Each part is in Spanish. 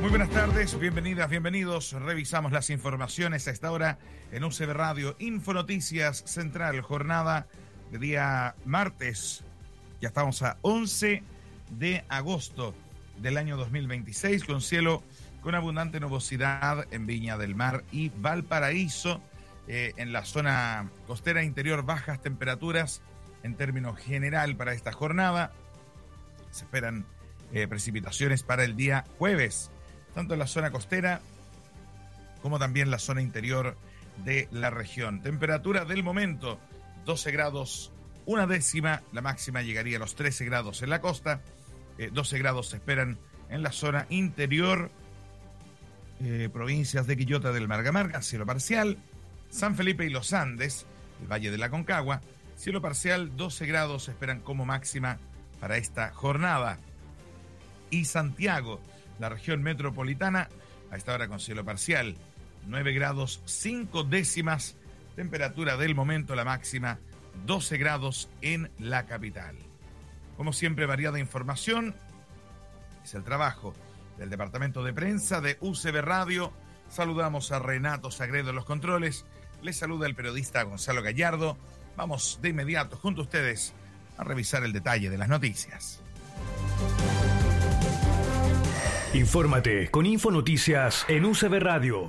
Muy buenas tardes, bienvenidas, bienvenidos. Revisamos las informaciones a esta hora en UCB Radio Infonoticias Central, jornada de día martes. Ya estamos a 11 de agosto del año 2026, con cielo con abundante nubosidad en Viña del Mar y Valparaíso. En la zona costera interior, bajas temperaturas en términos general para esta jornada. Se esperan precipitaciones para el día jueves, tanto en la zona costera como también la zona interior de la región. Temperatura del momento, 12 grados, una décima. La máxima llegaría a los 13 grados en la costa. 12 grados se esperan en la zona interior. Provincias de Quillota del Marga, cielo parcial. San Felipe y Los Andes, el Valle de la Concagua, cielo parcial, 12 grados se esperan como máxima para esta jornada. Y Santiago, la región metropolitana, a esta hora con cielo parcial, 9 grados 5 décimas, temperatura del momento, la máxima 12 grados en la capital. Como siempre, variada información, es el trabajo del departamento de prensa de UCB Radio. Saludamos a Renato Sagredo en los controles, les saluda el periodista Gonzalo Gallardo. Vamos de inmediato junto a ustedes a revisar el detalle de las noticias. Infórmate con Infonoticias en UCB Radio.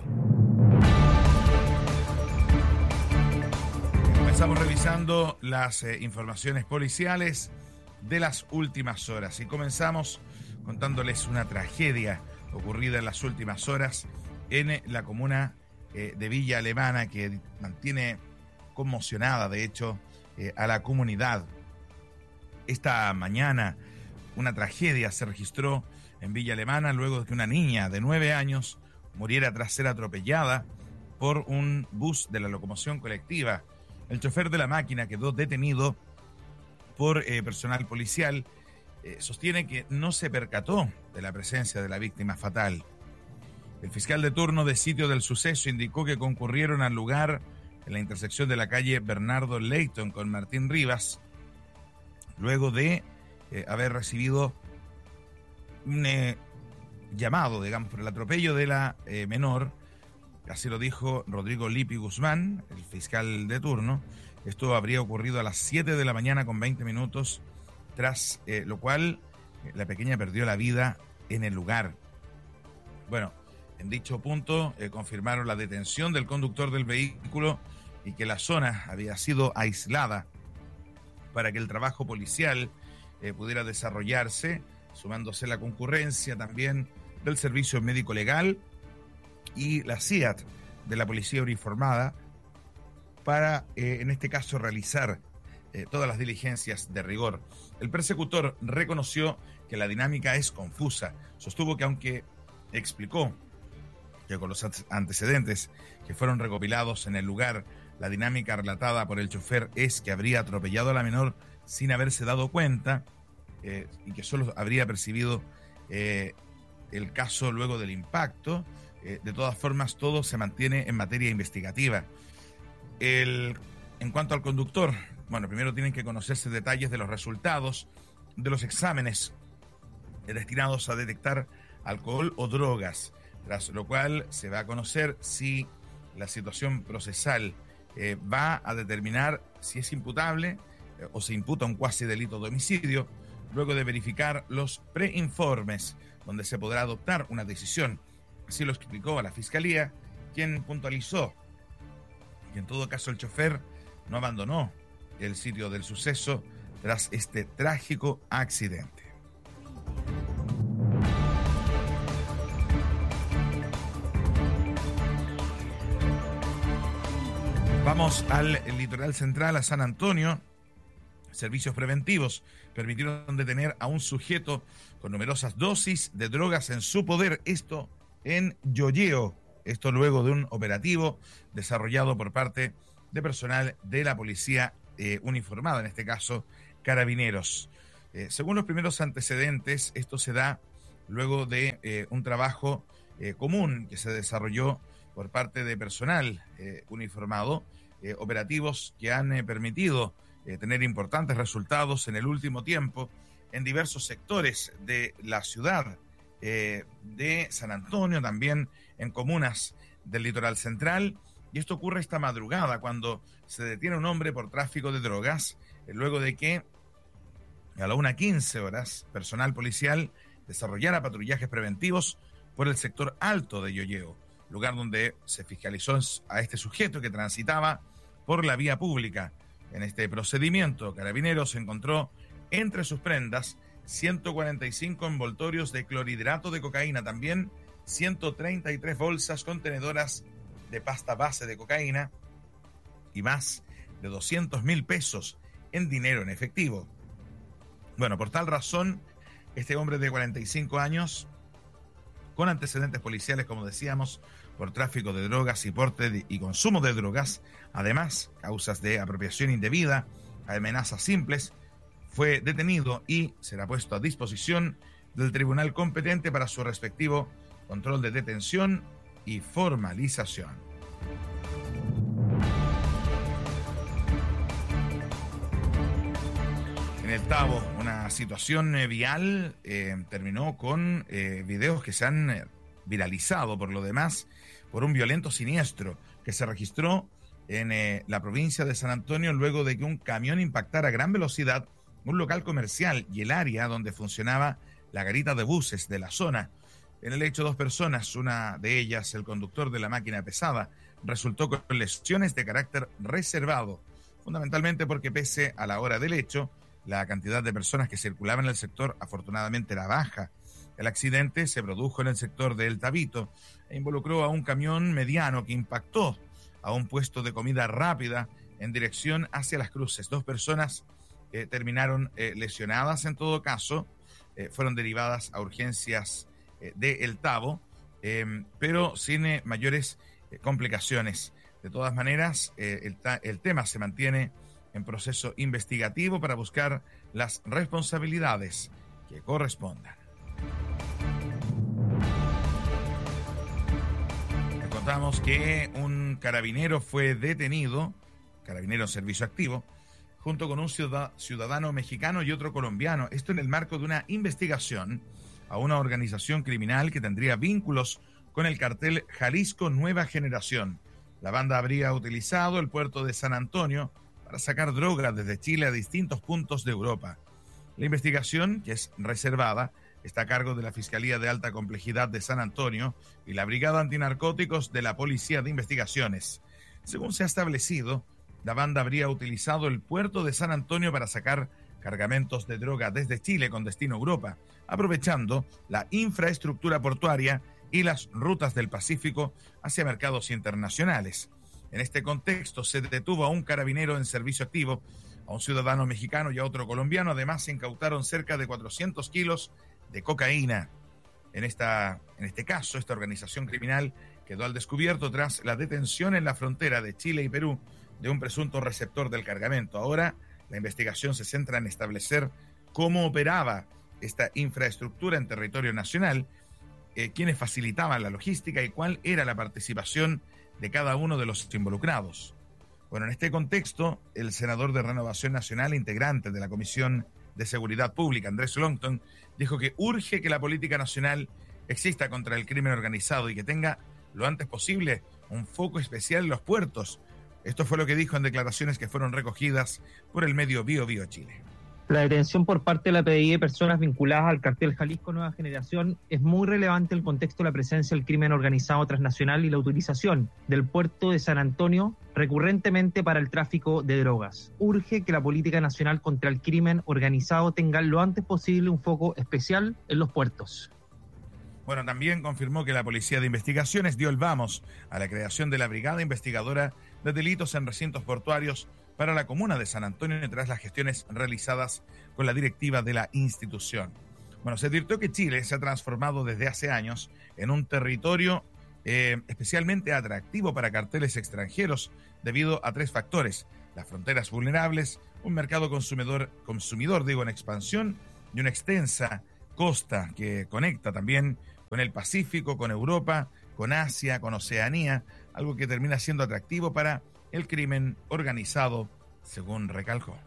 Comenzamos revisando las informaciones policiales de las últimas horas y comenzamos contándoles una tragedia ocurrida en las últimas horas en la comuna de Villa Alemana, que mantiene conmocionada, de hecho, a la comunidad. Esta mañana una tragedia se registró en Villa Alemana luego de que una niña de 9 años muriera tras ser atropellada por un bus de la locomoción colectiva. El chofer de la máquina quedó detenido por personal policial. Sostiene que no se percató de la presencia de la víctima fatal. El fiscal de turno de sitio del suceso indicó que concurrieron al lugar en la intersección de la calle Bernardo Leighton con Martín Rivas, luego de haber recibido un llamado, digamos, por el atropello de la menor. Así lo dijo Rodrigo Lipi Guzmán, el fiscal de turno. Esto habría ocurrido a las 7 de la mañana con 20 minutos, tras lo cual la pequeña perdió la vida en el lugar. Bueno, en dicho punto confirmaron la detención del conductor del vehículo y que la zona había sido aislada para que el trabajo policial pudiera desarrollarse, sumándose la concurrencia también del Servicio Médico Legal y la CIAT de la Policía Uniformada para, en este caso, realizar todas las diligencias de rigor. El persecutor reconoció que la dinámica es confusa. Sostuvo que aunque explicó que con los antecedentes que fueron recopilados en el lugar, la dinámica relatada por el chofer es que habría atropellado a la menor sin haberse dado cuenta y que solo habría percibido el caso luego del impacto. De todas formas, todo se mantiene en materia investigativa. En cuanto al conductor, bueno, primero tienen que conocerse detalles de los resultados de los exámenes destinados a detectar alcohol o drogas, tras lo cual se va a conocer si la situación procesal va a determinar si es imputable o se imputa un cuasi delito de homicidio, luego de verificar los preinformes, donde se podrá adoptar una decisión. Así lo explicó a la Fiscalía, quien puntualizó que en todo caso el chofer no abandonó el sitio del suceso tras este trágico accidente. Vamos al litoral central, a San Antonio. Servicios preventivos permitieron detener a un sujeto con numerosas dosis de drogas en su poder, esto en Yoyeo. Esto luego de un operativo desarrollado por parte de personal de la policía uniformada, en este caso Carabineros. Según los primeros antecedentes, esto se da luego de un trabajo común que se desarrolló por parte de personal uniformado, operativos que han permitido tener importantes resultados en el último tiempo en diversos sectores de la ciudad, de San Antonio, también en comunas del litoral central. Y esto ocurre esta madrugada cuando se detiene un hombre por tráfico de drogas, luego de que a la 1:15 personal policial desarrollara patrullajes preventivos por el sector alto de Yoyeo, lugar donde se fiscalizó a este sujeto que transitaba por la vía pública. En este procedimiento, Carabineros encontró entre sus prendas 145 envoltorios de clorhidrato de cocaína, también 133 bolsas contenedoras de pasta base de cocaína y más de 200.000 pesos en dinero en efectivo. Bueno, por tal razón, este hombre de 45 años, con antecedentes policiales, como decíamos, por tráfico de drogas y porte y consumo de drogas, además, causas de apropiación indebida, amenazas simples, fue detenido y será puesto a disposición del tribunal competente para su respectivo control de detención y formalización. En el Tabo, una situación vial terminó con videos que se han viralizado, por lo demás, por un violento siniestro que se registró en la provincia de San Antonio luego de que un camión impactara a gran velocidad un local comercial y el área donde funcionaba la garita de buses de la zona. En el hecho, 2 personas, una de ellas, el conductor de la máquina pesada, resultó con lesiones de carácter reservado, fundamentalmente porque pese a la hora del hecho, la cantidad de personas que circulaban en el sector afortunadamente era baja. El accidente se produjo en el sector de El Tabito e involucró a un camión mediano que impactó a un puesto de comida rápida en dirección hacia Las Cruces. 2 personas terminaron lesionadas en todo caso, fueron derivadas a urgencias de El Tabo, pero sin mayores complicaciones. De todas maneras, el tema se mantiene en proceso investigativo para buscar las responsabilidades que correspondan. Les contamos que un carabinero fue detenido, carabinero en servicio activo, junto con un ciudadano mexicano y otro colombiano. Esto en el marco de una investigación a una organización criminal que tendría vínculos con el cartel Jalisco Nueva Generación. La banda habría utilizado el puerto de San Antonio para sacar drogas desde Chile a distintos puntos de Europa. La investigación, que es reservada, está a cargo de la Fiscalía de Alta Complejidad de San Antonio y la Brigada Antinarcóticos de la Policía de Investigaciones. Según se ha establecido, la banda habría utilizado el puerto de San Antonio para sacar cargamentos de droga desde Chile con destino a Europa, aprovechando la infraestructura portuaria y las rutas del Pacífico hacia mercados internacionales. En este contexto se detuvo a un carabinero en servicio activo, a un ciudadano mexicano y a otro colombiano. Además, se incautaron cerca de 400 kilos de cocaína. En este caso, esta organización criminal quedó al descubierto tras la detención en la frontera de Chile y Perú de un presunto receptor del cargamento. Ahora, la investigación se centra en establecer cómo operaba esta infraestructura en territorio nacional, quiénes facilitaban la logística y cuál era la participación de cada uno de los involucrados. Bueno, en este contexto, el senador de Renovación Nacional, integrante de la Comisión de Seguridad Pública, Andrés Longton, dijo que urge que la política nacional exista contra el crimen organizado y que tenga lo antes posible un foco especial en los puertos. Esto fue lo que dijo en declaraciones que fueron recogidas por el medio Bio Chile. La detención por parte de la PDI de personas vinculadas al cartel Jalisco Nueva Generación es muy relevante en el contexto de la presencia del crimen organizado transnacional y la utilización del puerto de San Antonio recurrentemente para el tráfico de drogas. Urge que la política nacional contra el crimen organizado tenga lo antes posible un foco especial en los puertos. Bueno, también confirmó que la Policía de Investigaciones dio el vamos a la creación de la Brigada Investigadora de Delitos en Recintos Portuarios para la comuna de San Antonio tras las gestiones realizadas con la directiva de la institución. Bueno, se advirtió que Chile se ha transformado desde hace años en un territorio especialmente atractivo para carteles extranjeros debido a 3 factores: las fronteras vulnerables, un mercado consumidor en expansión y una extensa costa que conecta también con el Pacífico, con Europa, con Asia, con Oceanía, algo que termina siendo atractivo para el crimen organizado, según recalcó.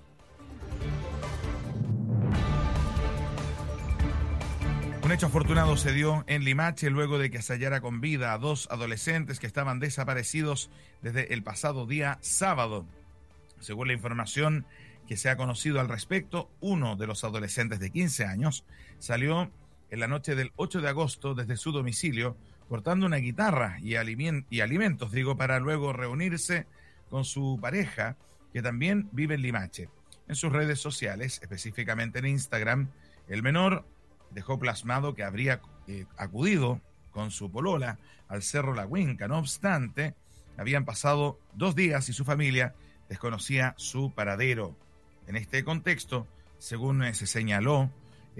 Un hecho afortunado se dio en Limache luego de que se hallara con vida a 2 adolescentes que estaban desaparecidos desde el pasado día sábado. Según la información que se ha conocido al respecto, uno de los adolescentes de 15 años salió en la noche del 8 de agosto desde su domicilio portando una guitarra y alimentos, para luego reunirse con su pareja, que también vive en Limache. En sus redes sociales, específicamente en Instagram, el menor dejó plasmado que habría acudido con su polola al Cerro La Huinca. No obstante, habían pasado 2 días y su familia desconocía su paradero. En este contexto, según se señaló,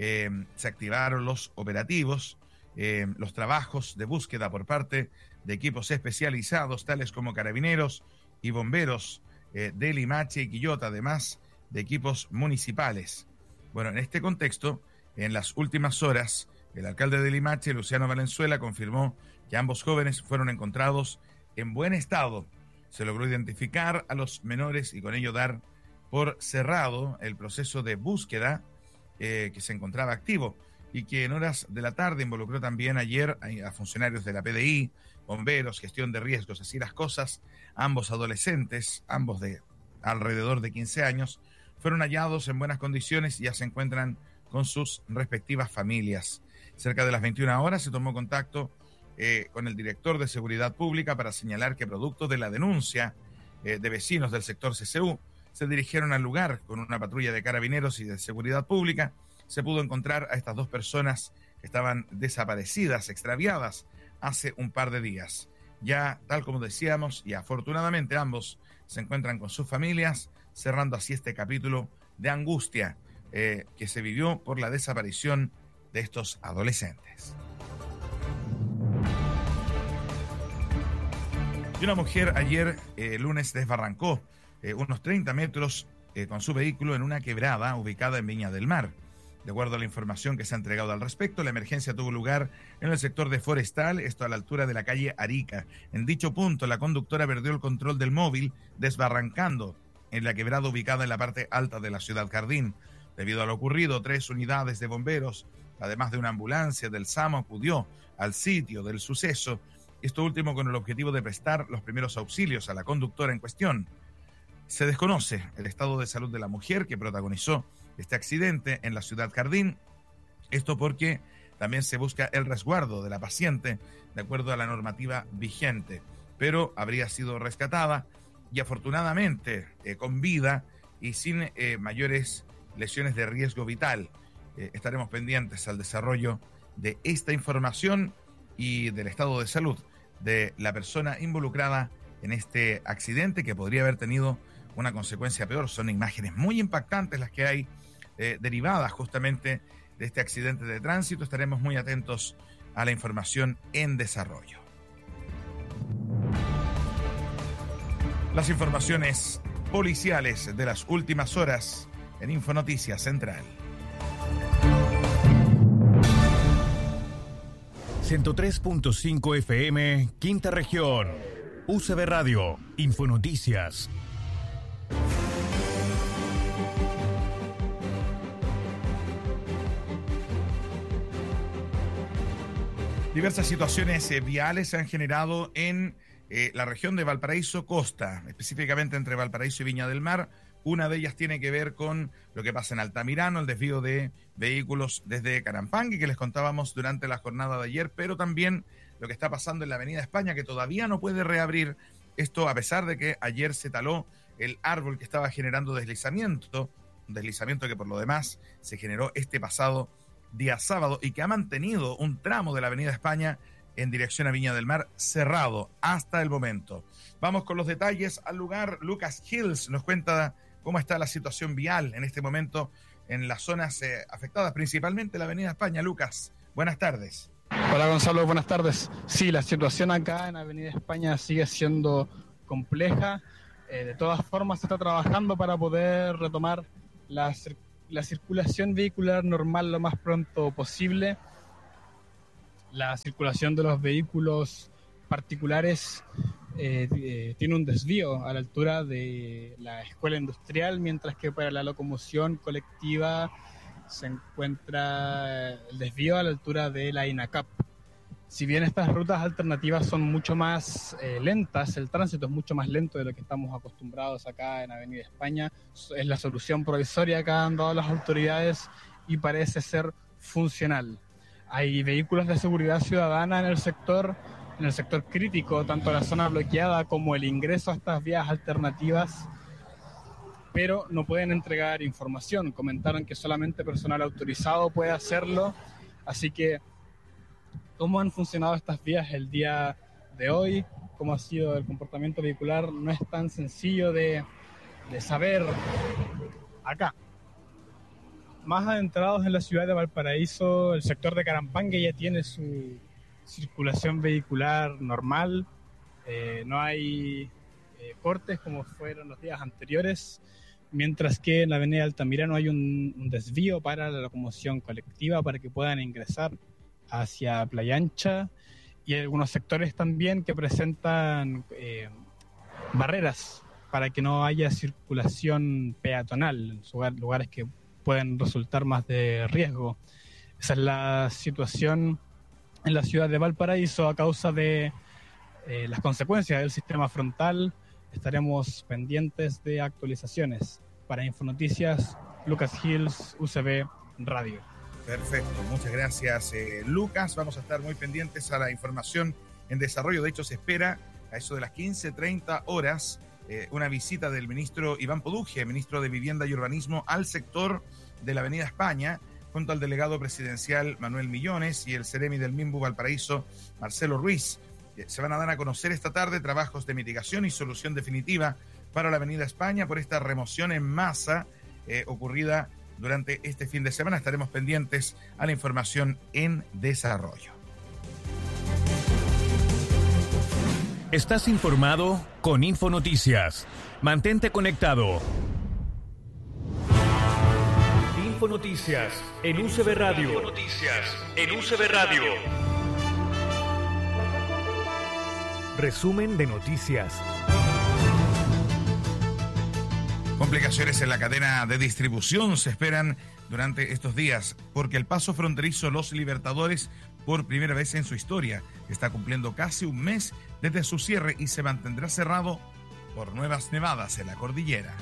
se activaron los operativos, los trabajos de búsqueda por parte de equipos especializados, tales como carabineros y bomberos de Limache y Quillota, además de equipos municipales. Bueno, en este contexto, en las últimas horas, el alcalde de Limache, Luciano Valenzuela, confirmó que ambos jóvenes fueron encontrados en buen estado. Se logró identificar a los menores y con ello dar por cerrado el proceso de búsqueda que se encontraba activo y que en horas de la tarde involucró también ayer a funcionarios de la PDI, bomberos, gestión de riesgos. Así las cosas, ambos adolescentes, ambos de alrededor de 15 años, fueron hallados en buenas condiciones y ya se encuentran con sus respectivas familias. Cerca de las 21 horas se tomó contacto con el director de Seguridad Pública para señalar que producto de la denuncia de vecinos del sector CCU, se dirigieron al lugar con una patrulla de carabineros y de Seguridad Pública. Se pudo encontrar a estas 2 personas que estaban desaparecidas, extraviadas hace un par de días. Ya, tal como decíamos, y afortunadamente ambos se encuentran con sus familias, cerrando así este capítulo de angustia que se vivió por la desaparición de estos adolescentes. Y una mujer ayer, lunes, desbarrancó unos 30 metros con su vehículo en una quebrada ubicada en Viña del Mar. De acuerdo a la información que se ha entregado al respecto, la emergencia tuvo lugar en el sector de Forestal, esto a la altura de la calle Arica. En dicho punto, la conductora perdió el control del móvil, desbarrancando en la quebrada ubicada en la parte alta de la ciudad Jardín. Debido a lo ocurrido, 3 unidades de bomberos, además de una ambulancia del SAMU, acudió al sitio del suceso, esto último con el objetivo de prestar los primeros auxilios a la conductora en cuestión. Se desconoce el estado de salud de la mujer que protagonizó este accidente en la ciudad Jardín, esto porque también se busca el resguardo de la paciente de acuerdo a la normativa vigente, pero habría sido rescatada y afortunadamente con vida y sin mayores lesiones de riesgo vital. Estaremos pendientes al desarrollo de esta información y del estado de salud de la persona involucrada en este accidente que podría haber tenido una consecuencia peor. Son imágenes muy impactantes las que hay derivadas justamente de este accidente de tránsito. Estaremos muy atentos a la información en desarrollo. Las informaciones policiales de las últimas horas en Infonoticias Central. 103.5 FM, Quinta Región. UCB Radio, Infonoticias. Diversas situaciones viales se han generado en la región de Valparaíso Costa, específicamente entre Valparaíso y Viña del Mar. Una de ellas tiene que ver con lo que pasa en Altamirano, el desvío de vehículos desde Carampangui, que les contábamos durante la jornada de ayer, pero también lo que está pasando en la Avenida España, que todavía no puede reabrir. Esto a pesar de que ayer se taló el árbol que estaba generando deslizamiento, un deslizamiento que por lo demás se generó este pasado día sábado y que ha mantenido un tramo de la Avenida España en dirección a Viña del Mar cerrado hasta el momento. Vamos con los detalles al lugar. Lucas Hills nos cuenta cómo está la situación vial en este momento en las zonas afectadas, principalmente la Avenida España. Lucas, buenas tardes. Hola Gonzalo, buenas tardes. Sí, la situación acá en Avenida España sigue siendo compleja. De todas formas se está trabajando para poder retomar la circulación vehicular normal lo más pronto posible. La circulación de los vehículos particulares tiene un desvío a la altura de la escuela industrial, mientras que para la locomoción colectiva se encuentra el desvío a la altura de la INACAP. Si bien estas rutas alternativas son mucho más lentas, el tránsito es mucho más lento de lo que estamos acostumbrados acá en Avenida España, es la solución provisoria que han dado las autoridades y parece ser funcional. Hay vehículos de seguridad ciudadana en el sector crítico, tanto la zona bloqueada como el ingreso a estas vías alternativas, pero no pueden entregar información. Comentaron que solamente personal autorizado puede hacerlo, así que ¿cómo han funcionado estas vías el día de hoy? ¿Cómo ha sido el comportamiento vehicular? No es tan sencillo de saber acá. Más adentrados en la ciudad de Valparaíso, el sector de Carampangue ya tiene su circulación vehicular normal. No hay cortes como fueron los días anteriores, mientras que en la avenida Altamirano hay un desvío para la locomoción colectiva para que puedan ingresar hacia Playa Ancha, y hay algunos sectores también que presentan barreras para que no haya circulación peatonal en lugares que pueden resultar más de riesgo. Esa es la situación en la ciudad de Valparaíso a causa de las consecuencias del sistema frontal. Estaremos pendientes de actualizaciones. Para Infonoticias, Lucas Hills, UCB Radio. Perfecto, muchas gracias, Lucas. Vamos a estar muy pendientes a la información en desarrollo. De hecho, se espera a eso de las 15:30 horas una visita del ministro Iván Poduje, ministro de Vivienda y Urbanismo, al sector de la Avenida España, junto al delegado presidencial Manuel Millones y el seremi del MIMBU Valparaíso, Marcelo Ruiz. Se van a dar a conocer esta tarde trabajos de mitigación y solución definitiva para la Avenida España por esta remoción en masa ocurrida durante este fin de semana. Estaremos pendientes a la información en desarrollo. Estás informado con Infonoticias. Mantente conectado. Infonoticias en UCB Radio. Infonoticias en UCB Radio. Resumen de noticias. Complicaciones en la cadena de distribución se esperan durante estos días porque el paso fronterizo Los Libertadores, por primera vez en su historia, está cumpliendo casi un mes desde su cierre y se mantendrá cerrado por nuevas nevadas en la cordillera.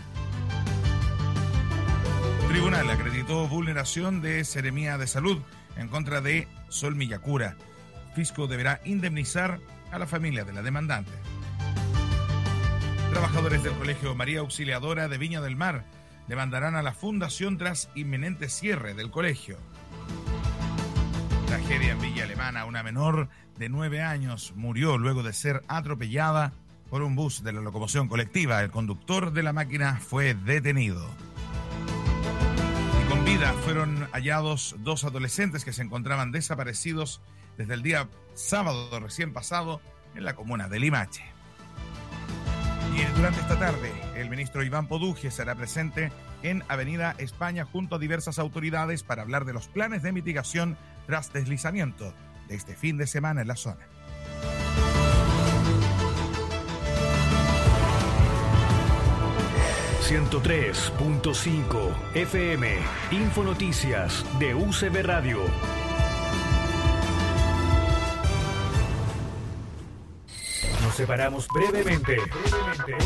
El tribunal acreditó vulneración de Seremía de Salud en contra de Sol Millacura. Fisco deberá indemnizar a la familia de la demandante. Trabajadores del Colegio María Auxiliadora de Viña del Mar demandarán a la fundación tras inminente cierre del colegio. Tragedia en Villa Alemana. Una menor de 9 años murió luego de ser atropellada por un bus de la locomoción colectiva. El conductor de la máquina fue detenido. Y con vida fueron hallados 2 adolescentes que se encontraban desaparecidos desde el día sábado recién pasado en la comuna de Limache. Y durante esta tarde, el ministro Iván Poduje será presente en Avenida España junto a diversas autoridades para hablar de los planes de mitigación tras deslizamiento de este fin de semana en la zona. ...103.5 FM... Infonoticias de UCB Radio. Nos separamos brevemente.